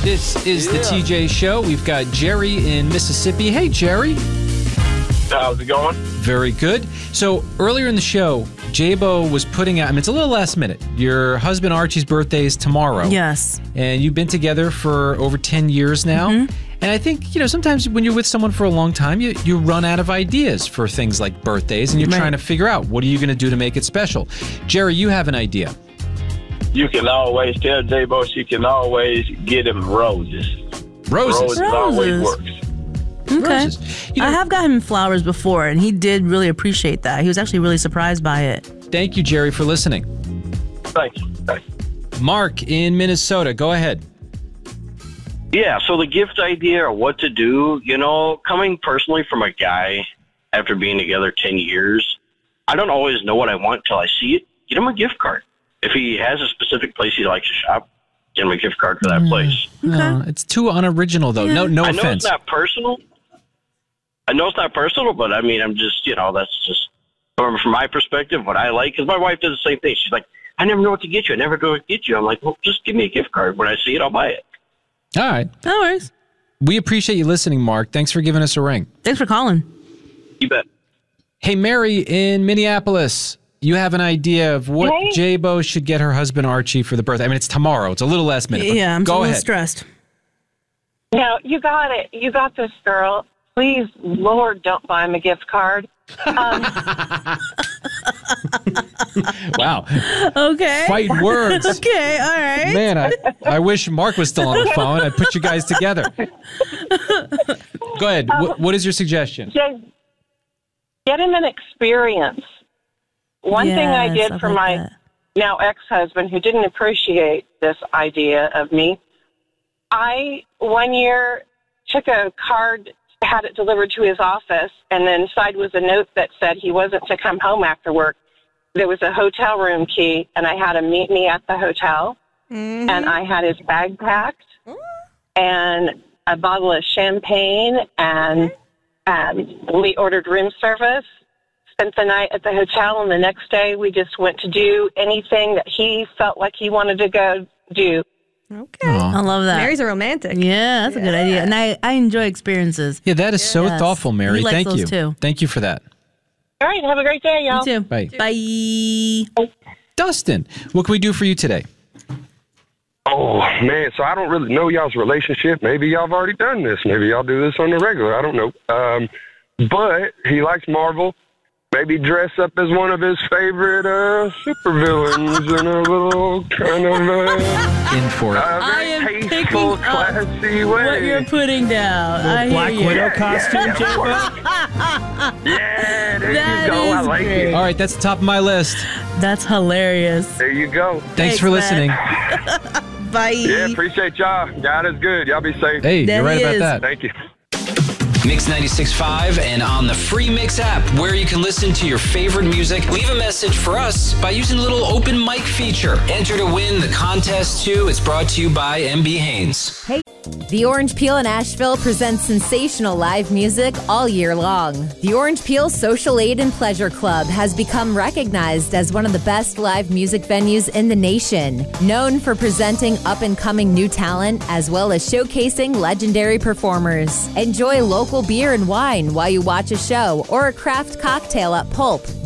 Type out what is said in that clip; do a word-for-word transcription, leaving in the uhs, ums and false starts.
This is Yeah. the T J Show. We've got Jerry in Mississippi. Hey, Jerry. How's it going? Very good. So earlier in the show, J-Bo was putting out, I mean, it's a little last minute. Your husband Archie's birthday is tomorrow. Yes. And you've been together for over ten years now. Mm-hmm. And I think, you know, sometimes when you're with someone for a long time, you, you run out of ideas for things like birthdays, and you're Right. trying to figure out, what are you going to do to make it special? Jerry, you have an idea. You can always tell J-Bo she can always get him roses. Roses. Roses always Roses. works. Okay. Roses. You know, I have gotten him flowers before, and he did really appreciate that. He was actually really surprised by it. Thank you, Jerry, for listening. Thank you. Thank you. Mark in Minnesota, go ahead. Yeah, so the gift idea or what to do, you know, coming personally from a guy after being together ten years, I don't always know what I want till I see it. Get him a gift card. If he has a specific place he likes to shop, get him a gift card for that place. No, it's too unoriginal, though. No, no I know offense. it's not personal. I know it's not personal, but I mean, I'm just, you know, that's just from, from my perspective, what I like. Because my wife does the same thing. She's like, I never know what to get you. I never know what to get you. I'm like, well, just give me a gift card. When I see it, I'll buy it. All right. No worries. We appreciate you listening, Mark. Thanks for giving us a ring. Thanks for calling. You bet. Hey, Mary in Minneapolis. You have an idea of what Hey. J-Bo should get her husband Archie for the birthday. I mean, it's tomorrow. It's a little last minute. but Yeah, I'm go a little ahead. stressed. No, you got it. You got this, girl. Please, Lord, don't buy him a gift card. Um, Wow. Okay. Fight words. Okay, all right. Man, I, I wish Mark was still on the phone. I'd put you guys together. Go ahead. What, what is your suggestion? just get him an experience. One thing I Yes, did I for like my that. now ex-husband, who didn't appreciate this idea of me, I one year took a card, had it delivered to his office, and then inside was a note that said he wasn't to come home after work. There was a hotel room key, and I had him meet me at the hotel, Mm-hmm. and I had his bag packed, and a bottle of champagne, and um, we ordered room service, spent the night at the hotel, and the next day we just went to do anything that he felt like he wanted to go do. Okay. Aw. I love that. Mary's a romantic. Yeah, that's a good idea. And I, I enjoy experiences. Yeah, that is so Yes. thoughtful, Mary. He likes Thank those you. too. Thank you for that. All right, have a great day, y'all. You too. Bye. Bye. Dustin, what can we do for you today? Oh, man, so I don't really know y'all's relationship. Maybe y'all have already done this. Maybe y'all do this on the regular. I don't know. Um, but he likes Marvel. Maybe dress up as one of his favorite uh, supervillains in a little kind of uh, In for it. uh, I very am picking tasteful, up classy way. What you're putting down. I hear Black you. Widow costume, yeah, J-Bo? Yeah, there That you go. I is like great. it. All right, that's the top of my list. That's hilarious. There you go. Thanks, Thanks, for man. listening. Bye. Yeah, appreciate y'all. God is good. Y'all be safe. Hey, That you're right is. about that. Thank you. Mix ninety-six point five and on the free Mix app, where you can listen to your favorite music. Leave a message for us by using the little open mic feature. Enter to win the contest too. It's brought to you by M B Haynes. The Orange Peel in Asheville presents sensational live music all year long. The Orange Peel Social Aid and Pleasure Club has become recognized as one of the best live music venues in the nation, known for presenting up-and-coming new talent as well as showcasing legendary performers. Enjoy local beer and wine while you watch a show or a craft cocktail at Pulp.